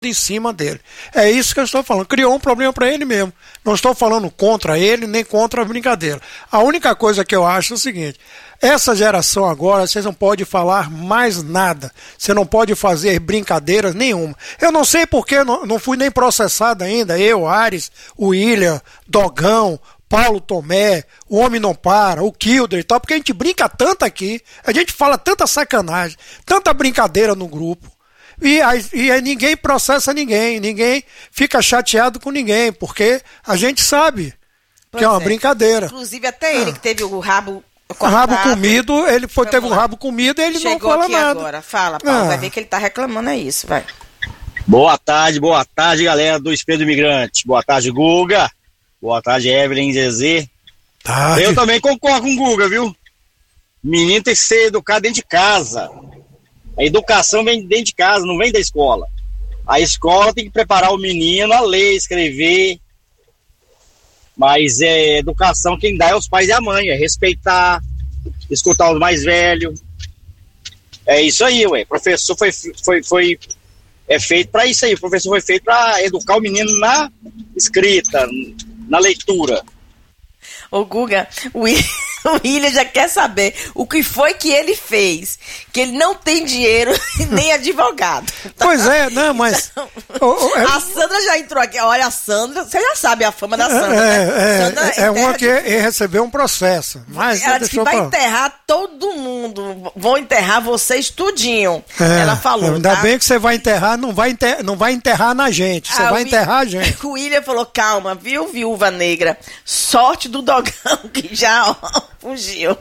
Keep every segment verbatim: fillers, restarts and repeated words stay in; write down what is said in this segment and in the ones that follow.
em cima dele. É isso que eu estou falando. Criou um problema para ele mesmo. Não estou falando contra ele, nem contra a brincadeira. A única coisa que eu acho é o seguinte: essa geração agora, vocês não podem falar mais nada. Você não pode fazer brincadeiras nenhuma. Eu não sei porque não, não fui nem processado ainda. Eu, Ares, o William, Dogão, Paulo Tomé, o Homem Não Para, o Kilder e tal, porque a gente brinca tanto aqui, a gente fala tanta sacanagem, tanta brincadeira no grupo. E aí, e aí ninguém processa ninguém, ninguém fica chateado com ninguém, porque a gente sabe pois que é uma é. brincadeira. Inclusive até ele ah. que teve o rabo cortado, o rabo comido, ele foi, teve o um rabo comido e ele Chegou não fala aqui nada. Agora. Fala, Paulo, ah. vai ver que ele tá reclamando, é isso, vai. Boa tarde, boa tarde, galera do Espelho do Imigrante. Boa tarde, Guga. Boa tarde, Evelyn, Zezé. Tarde. Eu também concordo com o Guga, viu? Menino tem que ser educado dentro de casa. A educação vem dentro de casa, não vem da escola. A escola tem que preparar o menino a ler, escrever. Mas é educação, quem dá é os pais e a mãe. É respeitar, escutar os mais velhos. É isso aí, ué. O professor foi, foi, foi é feito para isso aí. O professor foi feito para educar o menino na escrita, na leitura. Ô Guga, o William já quer saber o que foi que ele fez, que ele não tem dinheiro nem advogado. Tá? Pois é, não, mas... Então, oh, oh, é... A Sandra já entrou aqui, olha a Sandra, você já sabe a fama da Sandra, é, né? É, Sandra é, é uma que de... recebeu um processo. Mas ela disse que vai falar. enterrar todo mundo, vão enterrar vocês tudinho, é, ela falou. Ainda tá? bem que você vai enterrar, não vai enterrar, não vai enterrar na gente, você ah, vai enterrar a gente. O William falou, calma, viu, viúva negra, sorte do Dogão que já ó, fugiu.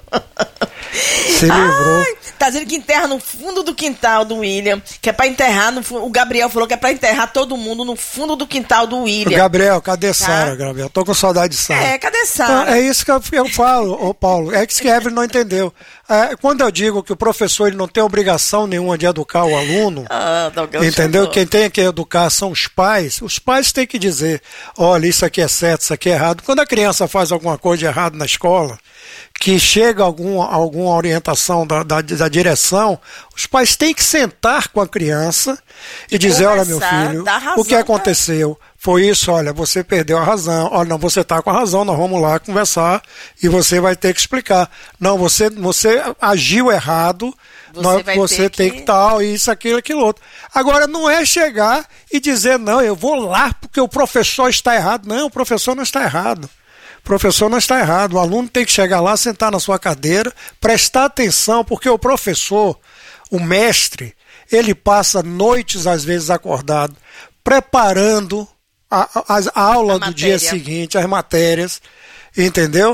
Se livrou. Ai, tá dizendo que enterra no fundo do quintal do William, que é pra enterrar no fundo. O Gabriel falou que é pra enterrar todo mundo no fundo do quintal do William. Gabriel, cadê Sara, tá? Gabriel? Tô com saudade de Sara. É, cadê Sara? Então, é isso que eu, eu falo, ô Paulo. É isso que a Evelyn não entendeu. É, quando eu digo que o professor ele não tem obrigação nenhuma de educar o aluno, ah, entendeu? Chegou. Quem tem que educar são os pais. Os pais têm que dizer, olha, isso aqui é certo, isso aqui é errado. Quando a criança faz alguma coisa de errado na escola, que chega algum, alguma orientação da, da, da direção, os pais têm que sentar com a criança e, e dizer, olha meu filho, o que aconteceu? Pra... Foi isso, olha, você perdeu a razão, olha, não, você está com a razão, nós vamos lá conversar e você vai ter que explicar. Não, você, você agiu errado, você, nós, você tem que... que tal, isso, aquilo, aquilo outro. Agora, não é chegar e dizer, não, eu vou lá porque o professor está errado. Não, o professor não está errado. O professor não está errado, o aluno tem que chegar lá, sentar na sua cadeira, prestar atenção, porque o professor, o mestre, ele passa noites, às vezes, acordado, preparando a, a, a aula a do dia seguinte, as matérias, entendeu?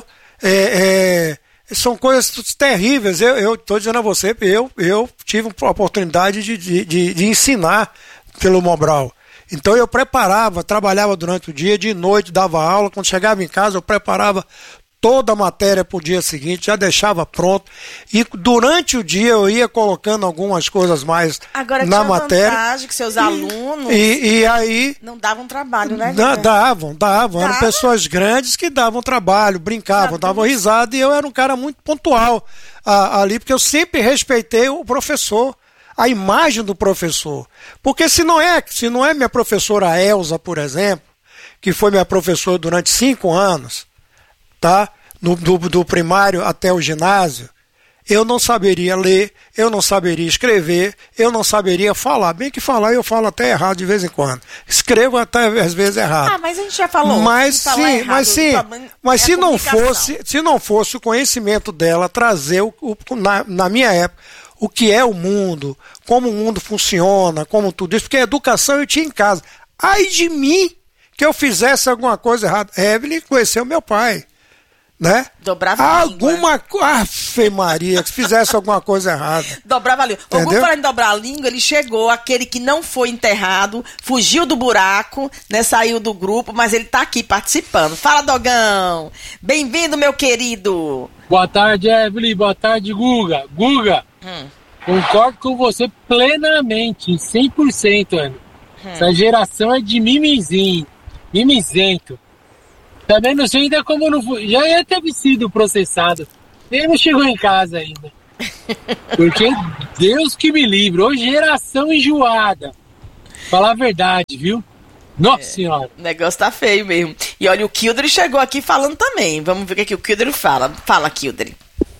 É, é, são coisas terríveis. Eu estou dizendo a você, eu, eu tive a oportunidade de, de, de, de ensinar pelo Mobral. Então eu preparava, trabalhava durante o dia, de noite dava aula, quando chegava em casa eu preparava toda a matéria para o dia seguinte, já deixava pronto, e durante o dia eu ia colocando algumas coisas mais Agora, na matéria. Agora vantagem que seus alunos e, e aí, não davam trabalho, né? Da, davam, davam, eram pessoas grandes que davam trabalho, brincavam, davam risada, e eu era um cara muito pontual a, ali, porque eu sempre respeitei o professor, a imagem do professor. Porque se não é, se não é minha professora Elza, por exemplo, que foi minha professora durante cinco anos, tá? No, do, do primário até o ginásio, eu não saberia ler, eu não saberia escrever, eu não saberia falar. Bem que falar eu falo até errado de vez em quando. Escrevo até às vezes errado. Ah, mas a gente já falou. Mas sim, errado, mas sim, mas se não fosse, se não fosse o conhecimento dela trazer o, o, na, na minha época o que é o mundo, como o mundo funciona, como tudo isso, porque a educação eu tinha em casa. Ai de mim que eu fizesse alguma coisa errada. Evelyn conheceu meu pai, né? Dobrava a língua. Alguma coisa, Afe Maria, que fizesse alguma coisa errada. Dobrava a língua. O Guga, falando em dobrar a língua, ele chegou, aquele que não foi enterrado, fugiu do buraco, né, saiu do grupo, mas ele tá aqui participando. Fala, Dogão! Bem-vindo, meu querido! Boa tarde, Evelyn. Boa tarde, Guga. Guga, hum. concordo com você plenamente, cem por cento, Evelyn. Hum. Essa geração é de mimizinho, mimizento. Também não sei ainda como não foi. Já ia ter sido processado. Ele não chegou em casa ainda. Porque Deus que me livre. Ô, geração enjoada. Falar a verdade, viu? Nossa é, senhora. O negócio tá feio mesmo. E olha, o Kildre chegou aqui falando também. Vamos ver o que, que o Kildre fala. Fala, Kildre.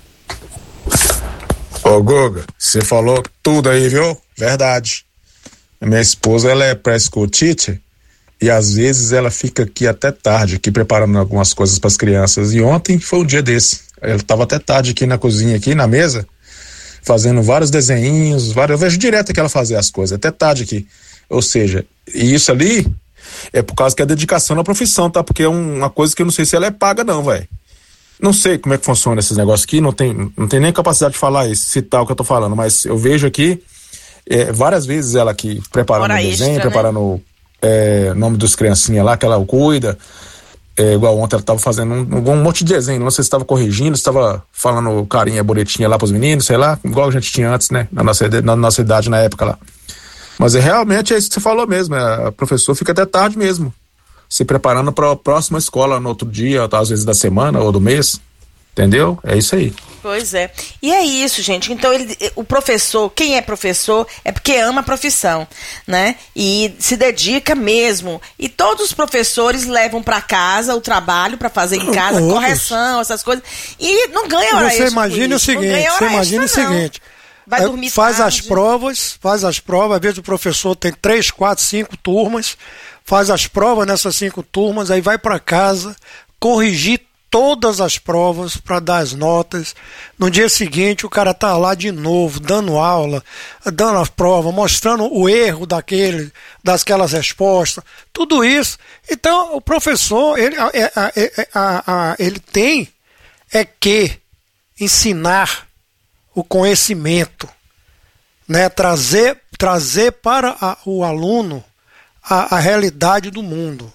Ô, Guga, você falou tudo aí, viu? Verdade. Minha esposa, ela é pré-school teacher e às vezes ela fica aqui até tarde, aqui preparando algumas coisas para as crianças. E ontem foi um dia desse. Ela estava até tarde aqui na cozinha, aqui na mesa, fazendo vários desenhinhos, vários... eu vejo direto que ela fazia as coisas, até tarde aqui. Ou seja, e isso ali é por causa que é dedicação na profissão, tá? Porque é uma coisa que eu não sei se ela é paga não, velho. Não sei como é que funciona esses negócios aqui, não tem, não tem nem capacidade de falar isso, citar o que eu tô falando, mas eu vejo aqui é, várias vezes ela aqui preparando o desenho, extra, preparando né? é, nome dos criancinhas lá, que ela cuida, é, igual ontem ela tava fazendo um, um monte de desenho, não sei se estava corrigindo, se estava falando carinha, boletinha lá pros meninos, sei lá, igual a gente tinha antes, né, na nossa, na nossa idade, na época lá. Mas é realmente é isso que você falou mesmo, é, a professora fica até tarde mesmo, se preparando para a próxima escola no outro dia, às vezes da semana ou do mês, entendeu? É isso aí. Pois é. E é isso, gente. Então, ele, o professor, quem é professor, é porque ama a profissão, né? E se dedica mesmo. E todos os professores levam para casa o trabalho para fazer em casa, Outros. correção, essas coisas. E não ganha hora extra. Você imagina o seguinte, você imagina o seguinte. Vai dormir faz tarde. as provas, faz as provas, às vezes o professor tem três, quatro, cinco turmas, faz as provas nessas cinco turmas, aí vai para casa, corrigir todas as provas para dar as notas. No dia seguinte o cara tá lá de novo, dando aula, dando a prova, mostrando o erro daquele, daquelas respostas, tudo isso. Então o professor, ele, a, a, a, a, ele tem é que ensinar o conhecimento, né? trazer, trazer para a, o aluno a, a realidade do mundo,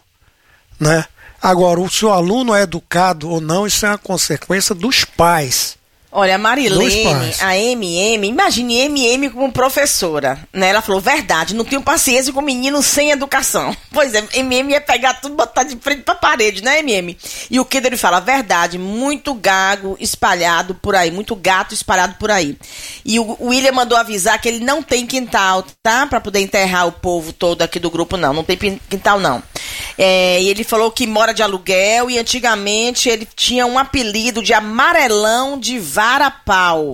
né? Agora, se o aluno é educado ou não, isso é uma consequência dos pais. Olha, a Marilene, a M M, imagine M M como professora, né? Ela falou, verdade, não tenho paciência com menino sem educação. Pois é, M M ia pegar tudo e botar de frente pra parede, né, M M? E o que ele fala, verdade, muito gago espalhado por aí, muito gato espalhado por aí. E o William mandou avisar que ele não tem quintal, tá? Pra poder enterrar o povo todo aqui do grupo, não. Não tem quintal, não. É, e ele falou que mora de aluguel e antigamente ele tinha um apelido de amarelão de Varapau,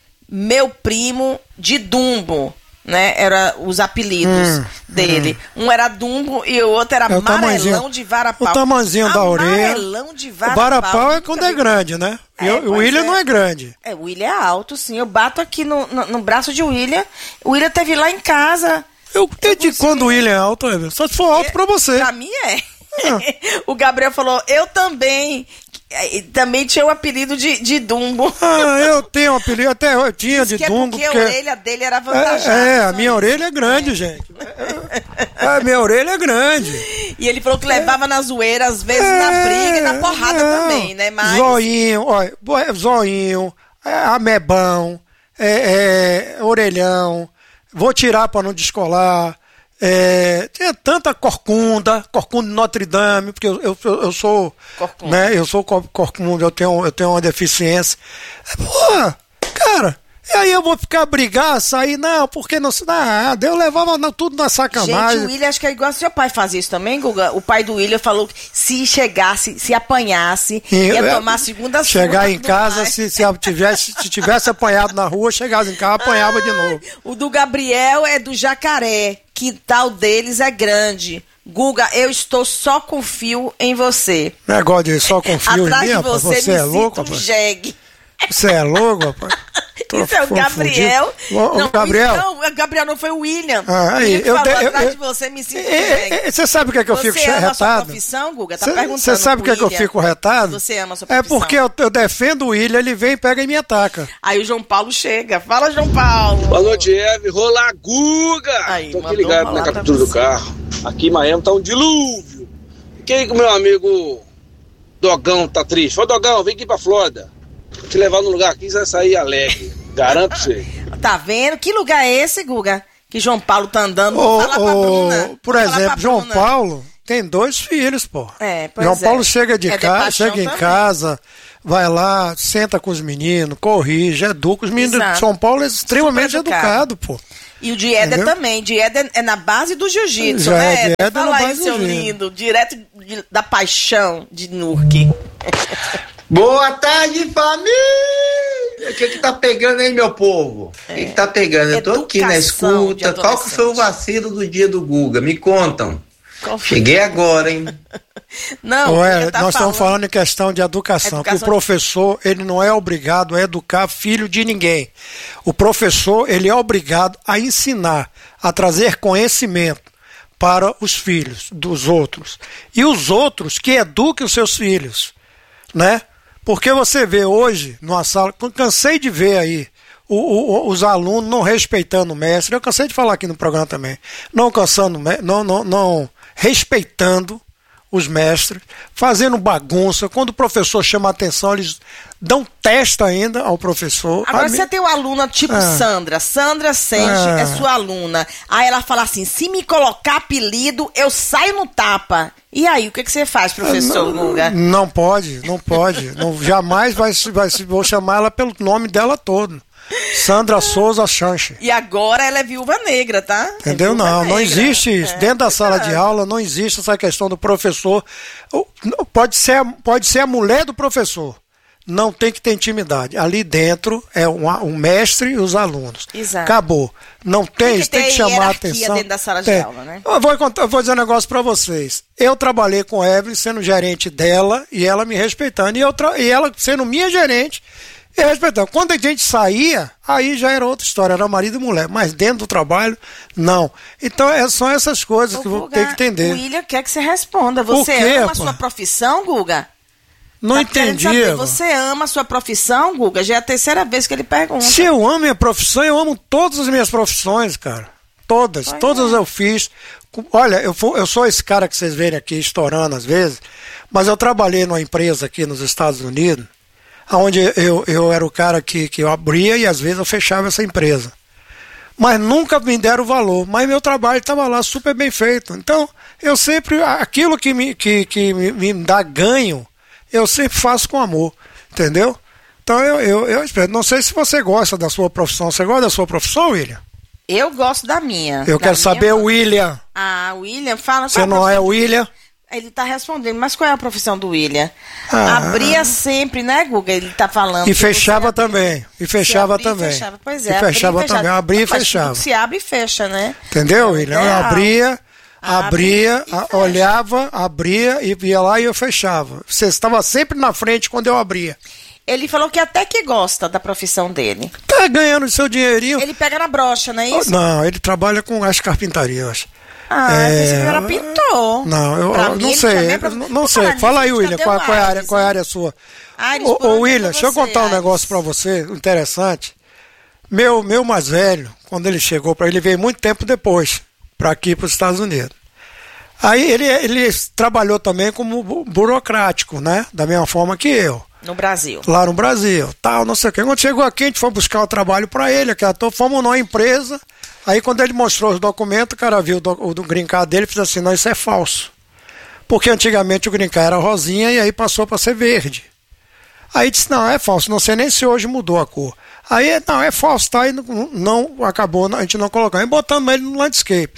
meu primo de Dumbo, né? Era os apelidos hum, dele. Hum. Um era Dumbo e o outro era é amarelão de Varapau. O tamanzinho da orelha. Amarelão de Varapau. O Varapau é quando é grande, né? É, eu, o William é. não é grande. É, o William é alto, sim. Eu bato aqui no, no, no braço de William. O William teve lá em casa. Eu entendi quando o William é alto, só se for alto é, pra você. Pra mim é. Ah. O Gabriel falou, eu também. Também tinha o apelido de, de Dumbo. Ah, eu tenho um apelido, até eu tinha Diz de que Dumbo. É porque, porque a orelha dele era avantajada. É, é a minha isso. orelha é grande, é. gente. A minha orelha é grande. E ele falou que levava é. na zoeira, às vezes é. na briga e na porrada é. também, né? Mas... Zoinho, olha, zoinho, amebão, é, é, orelhão, vou tirar pra não descolar. É, tinha tanta corcunda, corcunda de Notre Dame, porque eu, eu, eu sou corcunda. né, eu sou corcunda, eu tenho, eu tenho uma deficiência. Pô, cara, e aí eu vou ficar brigar, sair, não, porque não se dá, eu levava não, tudo na sacanagem. Gente, o William acho que é igual seu pai fazia isso também, Guga. O pai do William falou que se chegasse, se apanhasse, e, ia eu, tomar a segunda chegar em casa, se, se, tivesse, se tivesse apanhado na rua, chegasse em casa, apanhava ah, de novo. O do Gabriel é do Jacaré. Quintal deles é grande. Guga, eu estou só com fio em você. Negócio de só com fio Atrás em mim, de rapaz? você, Você é louco, um rapaz? jegue. Você é louco, rapaz? Isso é o Gabriel. O, não, o Gabriel. Não, o Gabriel não foi o William. Ah, aí, eu, falou, eu, atrás eu, de você me sinto é, é, Você sabe o que é que eu você fico retado? Você ama a sua profissão, Guga? Tá perguntando. Você sabe o que é que eu fico retado? Você ama a sua profissão. É porque eu, eu defendo o William, ele vem, pega e me ataca. Aí o João Paulo chega. Fala, João Paulo. Boa noite, Eve. Rola Guga. Aí, tô aqui ligado na captura do carro. Aqui em Miami tá um dilúvio. Fiquei aí com meu amigo Dogão, tá triste. Ô, Dogão, vem aqui pra Flórida. Vou te levar num lugar aqui, você vai sair alegre. Garanto você. Tá vendo? Que lugar é esse, Guga? Que João Paulo tá andando. Ô, falar pra Bruna. Por exemplo, João Bruna. Paulo tem dois filhos, pô. É, pois João é. Paulo chega de é casa, chega também. em casa, vai lá, senta com os meninos, corrige, educa. Os meninos Exato. de São Paulo é extremamente educado, pô. E o de Éder entendeu? Também. De Éder é na base do jiu-jitsu, né? É, de Éder Fala na aí, base seu do lindo. Direto de, da paixão de Nurk. Boa tarde, família! O que que tá pegando aí, meu povo? O é. que que tá pegando? Eu tô aqui na escuta. Qual que foi o vacilo do dia do Guga? Me contam. Cheguei agora, hein? Não, Ué, tá falando... nós estamos falando em questão de educação, educação, que o professor, ele não é obrigado a educar filho de ninguém. O professor, ele é obrigado a ensinar, a trazer conhecimento para os filhos dos outros. E os outros que eduquem os seus filhos, né? Porque você vê hoje, numa sala, cansei de ver aí, O, o, os alunos não respeitando o mestre, eu cansei de falar aqui no programa também, não cansando, não, não, não respeitando os mestres, fazendo bagunça. Quando o professor chama a atenção, eles dão testa ainda ao professor. Agora você tem uma aluna tipo ah. Sandra, Sandra Sente ah. é sua aluna, aí ela fala assim, se me colocar apelido, eu saio no tapa. E aí, o que, que você faz, professor Guga? Não, não pode, não pode, não, jamais vai, vai, vou chamar ela pelo nome dela todo. Sandra Souza Chanche. E agora ela é viúva negra, tá? Entendeu? É não, negra. Não existe isso. É, Dentro da sala de aula não existe essa questão do professor. Pode ser, pode ser a mulher do professor. Não tem que ter intimidade. Ali dentro é um, um mestre e os alunos. Exato. Acabou. Não tem, tem que, tem que chamar a atenção. Dentro da sala tem. de aula, né? Eu vou, eu vou dizer um negócio pra vocês. Eu trabalhei com a Evelyn sendo gerente dela e ela me respeitando. E, eu tra... e ela sendo minha gerente. E respeitando. Quando a gente saía, aí já era outra história, era marido e mulher. Mas dentro do trabalho, não. Então é, são essas coisas Ô, que eu vou ter que entender. O William quer que você responda. Você ama a sua profissão, Guga? Não tá entendi. Você ama a sua profissão, Guga? Já é a terceira vez que ele pergunta. Se eu amo minha profissão, eu amo todas as minhas profissões, cara. Todas. Pois todas é. eu fiz. Olha, eu, eu sou esse cara que vocês verem aqui estourando às vezes, mas eu trabalhei numa empresa aqui nos Estados Unidos, onde eu, eu era o cara que, que eu abria e às vezes eu fechava essa empresa. Mas nunca me deram valor, mas meu trabalho estava lá super bem feito. Então, eu sempre, aquilo que me, que, que me, me dá ganho, eu sempre faço com amor, entendeu? Então, eu, eu, eu espero. Não sei se você gosta da sua profissão. Você gosta da sua profissão, William? Eu gosto da minha. Eu da quero minha... saber, o William. Ah, William, fala... Você não é o William? Ele tá respondendo, mas qual é a profissão do William? Ah, abria sempre, né, Guga? Ele tá falando. E fechava também. E fechava abria, também. Fechava. Pois é, e fechava abria, também. Abria e fechava. Se abre e fecha, né? Entendeu, William? Eu abria, abria, a, olhava, abria e ia lá e eu fechava. Você estava sempre na frente quando eu abria. Ele falou que até que gosta da profissão dele. Tá ganhando seu dinheirinho. Ele pega na brocha, não é isso? Não, ele trabalha com as carpintaria, eu acho. Ah, é, eu pensei que era pintor. Não, eu, eu não sei. Pra... Não, não sei. Fala aí, William, qual, qual, é a área, qual é a área sua? Ô, ô William, deixa eu contar um negócio pra você, interessante. Meu, meu mais velho, quando ele chegou para ele, veio muito tempo depois, para aqui, para os Estados Unidos. Aí ele, ele trabalhou também como burocrático, né? Da mesma forma que eu. No Brasil. Lá no Brasil, tal, não sei o quê. Quando chegou aqui, a gente foi buscar o trabalho para ele, que fomos numa empresa. Aí quando ele mostrou os documentos, o cara viu o, do, o do green card dele e fez assim, não, isso é falso. Porque antigamente o green card era rosinha e aí passou para ser verde. Aí disse, não, é falso, não sei nem se hoje mudou a cor. Aí, não, é falso, tá? Aí não, não acabou, a gente não colocou. Aí botamos ele no landscape.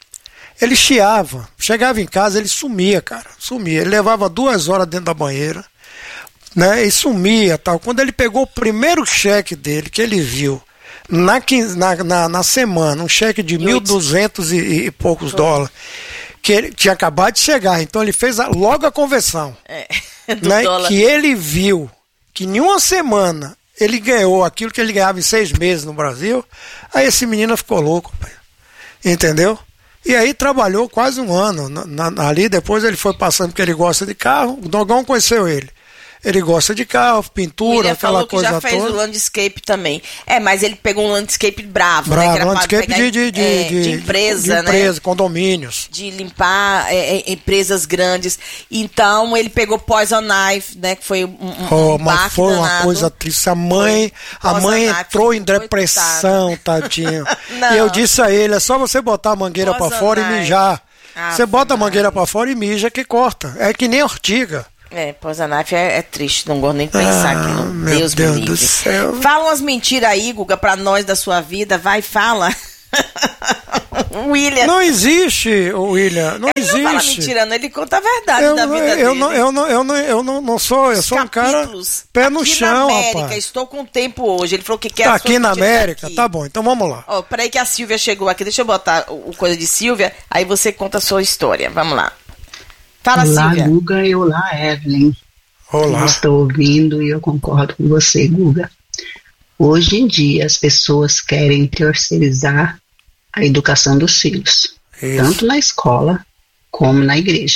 Ele chiava, chegava em casa, ele sumia, cara, sumia. Ele levava duas horas dentro da banheira, né, e sumia, tal. Quando ele pegou o primeiro cheque dele, que ele viu, na, na, na, na semana, um cheque de mil e duzentos e, e poucos Foi. dólares, que ele tinha acabado de chegar, então ele fez a, logo a conversão, é, né, que ele viu que em uma semana ele ganhou aquilo que ele ganhava em seis meses no Brasil. Aí esse menino ficou louco, pai. Entendeu? E aí trabalhou quase um ano na, na, ali. Depois ele foi passando porque ele gosta de carro. O Dogão conheceu ele. Ele gosta de carro, pintura, aquela coisa toda. Ele já fez o landscape também. É, mas ele pegou um landscape bravo, bravo, né? Que era landscape pegar, de, de, de, é, de, de empresa, de empresa, né? Condomínios. De limpar é, é, empresas grandes. Então ele pegou Poison Knife, né? Que foi um, um oh, mas foi danado. Uma coisa triste. A mãe, a mãe entrou em depressão, tadinho. E eu disse a ele, é só você botar a mangueira Poison pra fora Knife. E mijar. Ah, você bota a mangueira pra fora e mija que corta. É que nem ortiga. É, Poison Knife é, é triste, não gosto nem de pensar ah, que não. Deus, Deus me Deus livre. do céu. Fala umas mentiras aí, Guga, pra nós da sua vida, vai, fala. William. Não existe, William, não ele existe. Ele não fala mentira, não, ele conta a verdade eu, da vida eu, dele. Não, eu, não, eu, não, eu não, não sou, eu Os sou um cara pé no aqui chão, na América, rapaz. Estou com tempo hoje, ele falou que quer... Tá aqui na América? Tá bom, então vamos lá. Ó, peraí que a Silvia chegou aqui, deixa eu botar o, o coisa de Silvia, aí você conta a sua história, vamos lá. Fala, olá, Silvia. Guga, e olá, Evelyn. Olá. Eu estou ouvindo e eu concordo com você, Guga. Hoje em dia as pessoas querem terceirizar a educação dos filhos, isso. Tanto na escola como na igreja.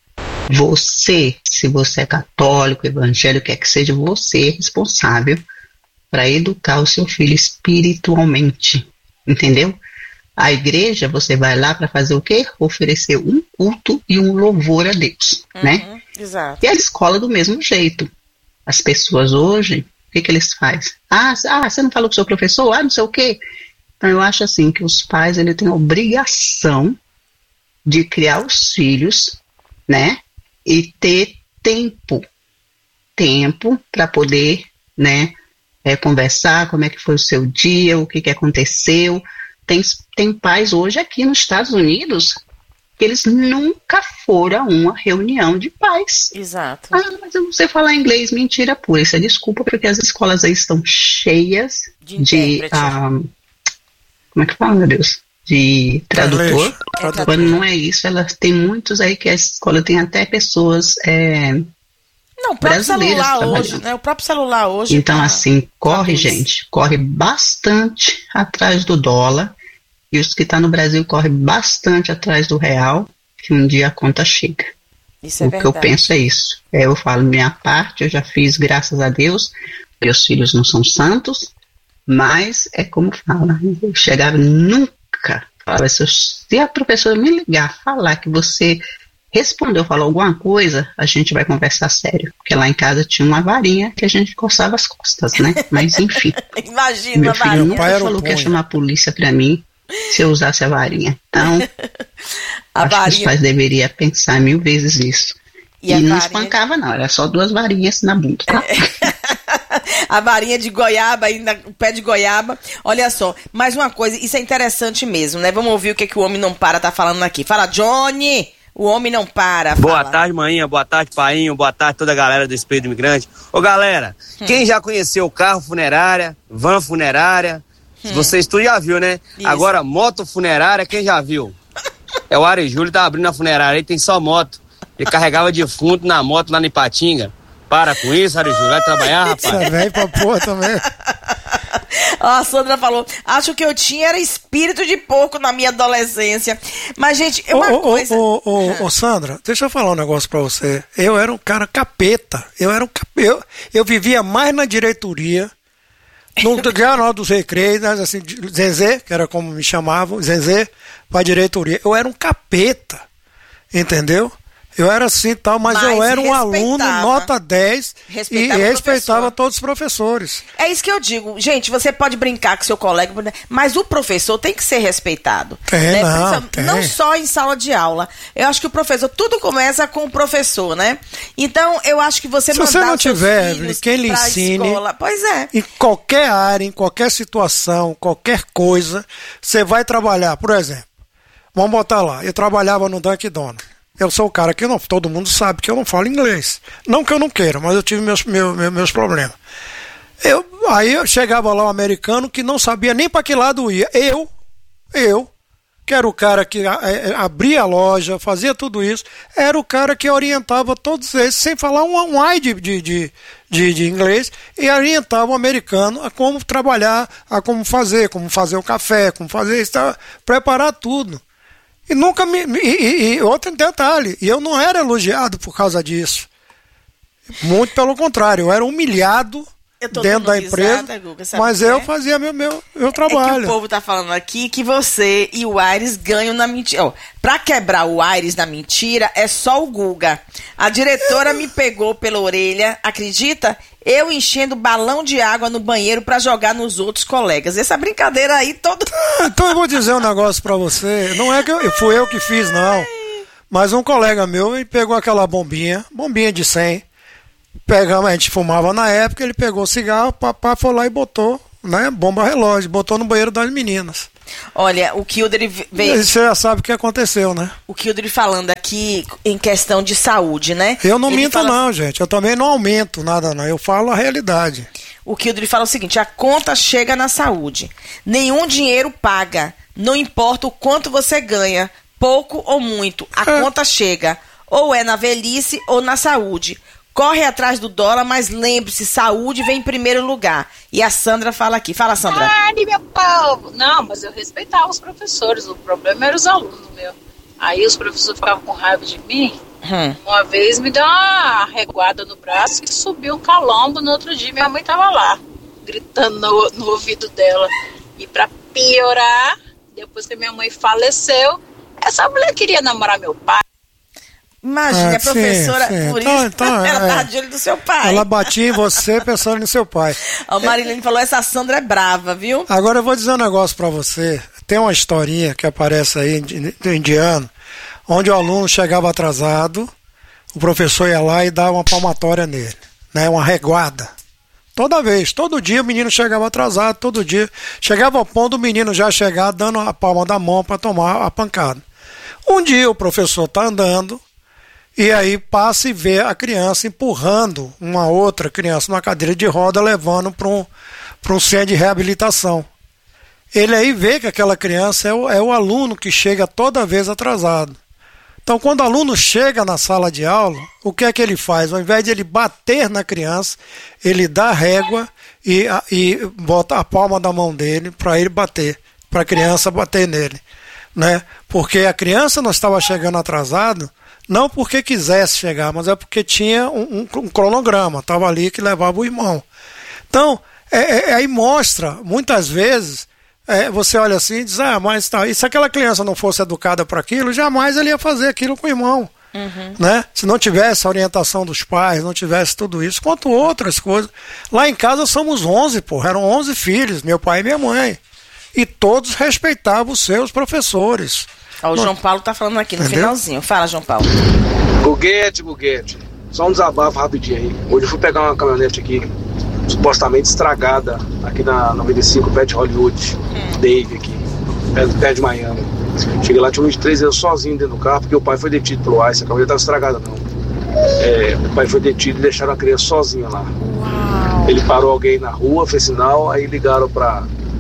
Você, se você é católico, evangélico, quer que seja, você é responsável para educar o seu filho espiritualmente, entendeu? A igreja, você vai lá para fazer o quê? Oferecer um culto e um louvor a Deus, uhum, né? Exato. E a escola do mesmo jeito. As pessoas hoje, o que que eles fazem? Ah, ah, você não falou com o seu professor? Ah, não sei o quê. Então eu acho assim que os pais, eles têm a obrigação de criar os filhos, né? E ter tempo, tempo para poder, né? É, conversar como é que foi o seu dia, o que que aconteceu. Tem, tem pais hoje aqui nos Estados Unidos que eles nunca foram a uma reunião de pais. Exato. Ah, mas eu não sei falar inglês, mentira pura. Isso é desculpa, porque as escolas aí estão cheias de... de um, como é que fala, meu Deus? De tradutor. É, quando não é isso, elas tem muitos aí que a escola tem até pessoas... É, não, o próprio celular hoje, né? O próprio celular hoje. Então, tá, assim, corre, tá, gente, corre bastante atrás do dólar. E os que estão tá no Brasil correm bastante atrás do real, que um dia a conta chega. Isso é o verdade. que eu penso é isso. É, eu falo, minha parte, eu já fiz, graças a Deus. Meus filhos não são santos, mas é como fala. Eu chegava nunca. Falava, se a professora me ligar, falar que você respondeu, falou alguma coisa, a gente vai conversar sério. Porque lá em casa tinha uma varinha que a gente coçava as costas, né? Mas enfim. Imagina, meu filho varinha. nunca falou que ia chamar a polícia pra mim se eu usasse a varinha. Então, a acho varinha... que os pais deveriam pensar mil vezes nisso. E, e não varinha... espancava não, era só duas varinhas na bunda, tá? A varinha de goiaba, ainda, o pé de goiaba. Olha só, mais uma coisa, isso é interessante mesmo, né? Vamos ouvir o que, que o Homem Não Para tá falando aqui. Fala, Johnny! O homem não para. Boa fala. tarde, manhã. Boa tarde, painho. Boa tarde, toda a galera do Espírito do Imigrante. Ô, galera, hum. quem já conheceu carro funerária, van funerária, hum. vocês tudo já viu, né? Isso. Agora, moto funerária, quem já viu? É o Ari Júlio, tá abrindo a funerária, aí tem só moto. Ele carregava defunto na moto lá em Ipatinga. Para com isso, Ari Júlio. Vai trabalhar, rapaz? Isso é velho pra porra também. Ó, a Sandra falou, acho que eu tinha era espírito de porco na minha adolescência. Mas, gente, é uma ô, coisa... Ô, ô, ô, ô, Sandra, deixa eu falar um negócio pra você. Eu era um cara capeta. Eu era um capeta. Eu, eu vivia mais na diretoria, no Jornal dos Recreios, né, assim, Zezé, que era como me chamavam, Zezé, pra diretoria. Eu era um capeta, entendeu? Eu era assim e tal, mas, mas eu era um aluno nota dez respeitava e respeitava todos os professores. É isso que eu digo. Gente, você pode brincar com seu colega, mas o professor tem que ser respeitado. Tem, né? não, tem. Não só em sala de aula. Eu acho que o professor, tudo começa com o professor, né? Então, eu acho que você Se mandar você não tiver quem lhe pra ensine, escola, pois é. Em qualquer área, em qualquer situação, qualquer coisa, você vai trabalhar. Por exemplo, vamos botar lá, eu trabalhava no Dunkin' Donuts. Eu sou o cara que não, todo mundo sabe que eu não falo inglês. Não que eu não queira, mas eu tive meus, meus, meus problemas. Eu, aí eu chegava lá um americano que não sabia nem para que lado ia. Eu, eu, que era o cara que a, a, abria a loja, fazia tudo isso, era o cara que orientava todos eles, sem falar um, um ai de, de, de, de, de inglês, e orientava o americano a como trabalhar, a como fazer, como fazer o café, como fazer isso, preparar tudo. E nunca me. E, e, e outro detalhe, eu não era elogiado por causa disso. Muito pelo contrário, eu era humilhado dentro da empresa, risada, Guga, mas eu fazia meu, meu, meu trabalho. É que o povo tá falando aqui que você e o Aires ganham na mentira. Oh, pra quebrar o Aires na mentira, é só o Guga. A diretora me pegou pela orelha, acredita? Eu enchendo balão de água no banheiro pra jogar nos outros colegas. Essa brincadeira aí todo... Então eu vou dizer um negócio pra você. Não é que eu, fui eu que fiz, não. Mas um colega meu, ele pegou aquela bombinha, bombinha de cem. Pegamos, a gente fumava na época, ele pegou o cigarro, o papai foi lá e botou, né, bomba relógio, botou no banheiro das meninas. Olha, o Kilder veio... Você já sabe o que aconteceu, né? O Kilder falando aqui em questão de saúde, né? Eu não Ele minto fala... não, gente. Eu também não aumento nada, não. Eu falo a realidade. O Kilder fala o seguinte, a conta chega na saúde. Nenhum dinheiro paga. Não importa o quanto você ganha, pouco ou muito. A é. conta chega. Ou é na velhice ou na saúde. Corre atrás do dólar, mas lembre-se, saúde vem em primeiro lugar. E a Sandra fala aqui. Fala, Sandra. Ah, meu povo. Não, mas eu respeitava os professores. O problema era os alunos, meu. Aí os professores ficavam com raiva de mim. Hum. Uma vez me deu uma reguada no braço e subiu um calombo. No outro dia minha mãe tava lá, gritando no, no ouvido dela. E pra piorar, depois que minha mãe faleceu, essa mulher queria namorar meu pai. Imagina, ah, a professora, sim, sim. por então, isso, então, ela é. tá de olho do seu pai. Ela batia em você pensando no seu pai. A Marilene é. falou, essa Sandra é brava, viu? Agora eu vou dizer um negócio pra você. Tem uma historinha que aparece aí do indiano, onde o aluno chegava atrasado, o professor ia lá e dava uma palmatória nele, né, uma reguada. Toda vez, todo dia o menino chegava atrasado, todo dia. Chegava ao ponto do menino já chegar dando a palma da mão para tomar a pancada. Um dia o professor está andando, e aí passa e vê a criança empurrando uma outra criança numa cadeira de roda, levando para um, para um centro de reabilitação. Ele aí vê que aquela criança é o, é o aluno que chega toda vez atrasado. Então, quando o aluno chega na sala de aula, o que é que ele faz? Ao invés de ele bater na criança, ele dá a régua e, e bota a palma da mão dele para ele bater, para a criança bater nele, né? Porque a criança não estava chegando atrasado, não porque quisesse chegar, mas é porque tinha um, um, um cronograma, estava ali que levava o irmão. Então, é, é, aí mostra, muitas vezes, é, você olha assim e diz, ah, mas tá, e se aquela criança não fosse educada para aquilo, jamais ele ia fazer aquilo com o irmão. Uhum. Né? Se não tivesse a orientação dos pais, não tivesse tudo isso, quanto outras coisas. Lá em casa somos onze, pô, eram onze filhos, meu pai e minha mãe. E todos respeitavam os seus professores. Ó, o João Paulo tá falando aqui no Entendeu? finalzinho. Fala, João Paulo. Guguete, Guguete. Só um desabafo rapidinho aí. Hoje eu fui pegar uma caminhonete aqui, supostamente estragada, aqui na noventa e cinco, perto de Hollywood. Hum. Dave aqui, perto, perto de Miami. Cheguei lá, tinha uns três anos sozinho dentro do carro, porque o pai foi detido pelo ICE. A caminhonete estava estragada, não. É, o pai foi detido e deixaram a criança sozinha lá. Uau. Ele parou alguém na rua, fez sinal, aí ligaram pra...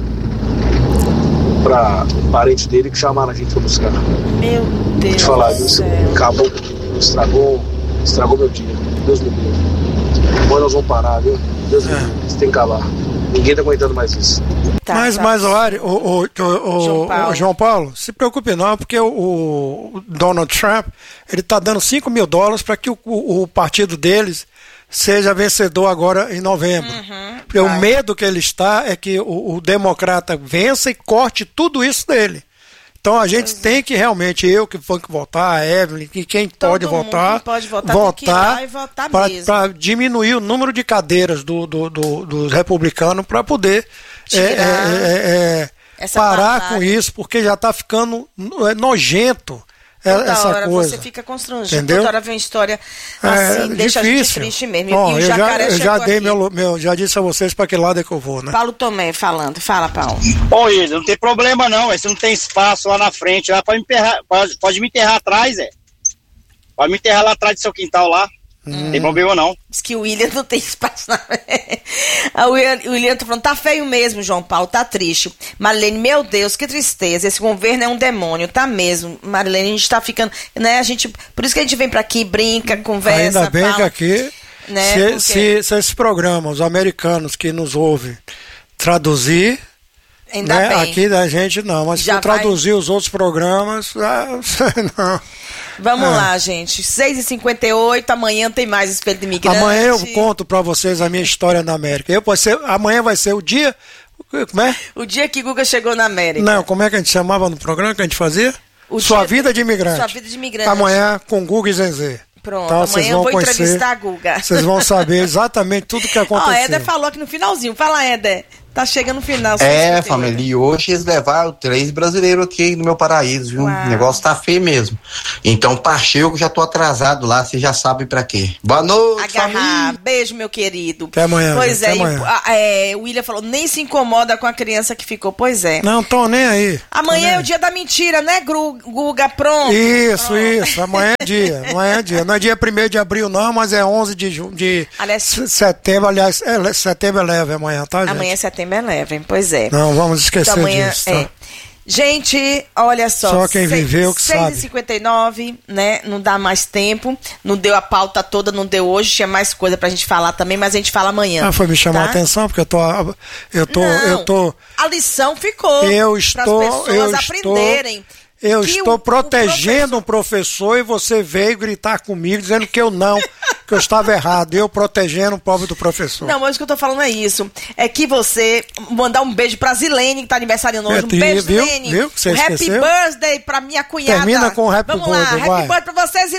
para parentes dele que chamaram a gente para buscar. Meu Deus. Vou te falar, isso acabou, estragou, estragou meu dia. Deus me livre. Agora nós vamos parar, viu? Deus me livre. Você tem que calar. Ninguém tá aguentando mais isso. Tá, mas, tá. mas, olha, o, o, o, João, Paulo. o João Paulo, se preocupe não, porque o, o Donald Trump, ele tá dando cinco mil dólares para que o, o, o partido deles seja vencedor agora em novembro. Uhum, porque vai. O medo que ele está é que o, o democrata vença e corte tudo isso dele. Então a gente pois tem é. que realmente, eu que vou votar, a Evelyn, que quem Todo pode votar, pode votar, votar, votar para diminuir o número de cadeiras do, do, do, dos republicanos para poder é, é, é, parar batalha. com isso, porque já está ficando nojento. Toda essa hora coisa. Você fica constrangido. Toda hora vem uma história assim, é, deixa difícil. a gente triste mesmo. Bom, e o eu jacaré já, eu já dei aqui. meu, meu, já disse a vocês para que lado é que eu vou, né? Paulo Tomé falando. Fala, Paulo. Bom, Isa, não tem problema não, você não tem espaço lá na frente, lá pode me enterrar, pode, pode me enterrar atrás, é. Pode me enterrar lá atrás do seu quintal lá. Hum. Não tem problema não. Diz que o William não tem espaço na... O William, o William tá falando, tá feio mesmo, João Paulo, tá triste. Marilene, meu Deus, que tristeza, esse governo é um demônio, tá mesmo. Marilene, a gente tá ficando, né, a gente, por isso que a gente vem pra aqui, brinca, conversa, ainda bem fala, que aqui, né, se, porque... se, se esse programa, os americanos que nos ouvem, traduzir, ainda né, bem. Aqui da gente não, mas Já se vai... traduzir os outros programas, ah, não. Vamos ah. lá, gente. seis e cinquenta e oito, amanhã tem mais Espelho de Imigrante. Amanhã eu conto pra vocês a minha história na América. Eu, pode ser, amanhã vai ser o dia... Como é? O dia que Guga chegou na América. Não, como é que a gente chamava no programa que a gente fazia? O Sua dia... Vida de Imigrante. Sua Vida de Imigrante. Amanhã com Guga e Zezé. Pronto, então, amanhã eu vou conhecer, entrevistar a Guga. Vocês vão saber exatamente tudo o que aconteceu. Ó, oh, Éder falou aqui no finalzinho. Fala, Éder. Tá chegando o final. É, família, e hoje eles levaram três brasileiros aqui no meu paraíso, viu? Uau. O negócio tá feio mesmo. Então, partiu que eu já tô atrasado lá, você já sabe pra quê. Boa noite, Agarrar. família. Beijo, meu querido. Até amanhã. Pois até é, amanhã. E, é, o William falou, nem se incomoda com a criança que ficou. Pois é. Não, tô nem aí. Amanhã é o dia da mentira, né, Guga? Pronto. Isso, oh. isso. Amanhã é dia. Amanhã é dia. Não é dia primeiro de abril, não, mas é onze de, ju- de aliás, setembro. Aliás, é, setembro é leve amanhã, tá, gente? Amanhã é setembro é leve, pois é. Não, vamos esquecer então, amanhã, disso. Tá? É. Gente, olha só. Só quem viveu que sabe. seis e cinquenta e nove, né? Não dá mais tempo. Não deu a pauta toda, não deu hoje. Tinha mais coisa pra gente falar também, mas a gente fala amanhã. Ah, foi me chamar tá? a atenção, porque eu tô. Eu tô. Não, eu tô. A lição ficou. Eu estou. Para as pessoas eu aprenderem. Estou, eu que estou o, protegendo o professor... um professor e você veio gritar comigo dizendo que eu não, que eu estava errado. Eu protegendo o pobre do professor. Não, mas o que eu tô falando é isso. É que você mandar um beijo pra Zilene, que tá aniversariando hoje. Um É, beijo, viu? Zilene. Viu? Você um happy esqueceu? birthday pra minha cunhada. Termina com o happy Vamos birthday, lá, vai. happy birthday pra você, Zilene.